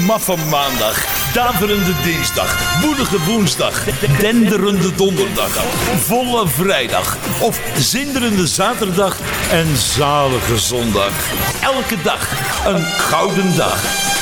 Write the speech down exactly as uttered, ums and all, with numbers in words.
Maffe maandag, daverende dinsdag, woelige woensdag, denderende donderdag, volle vrijdag of zinderende zaterdag en zalige zondag. Elke dag een gouden dag.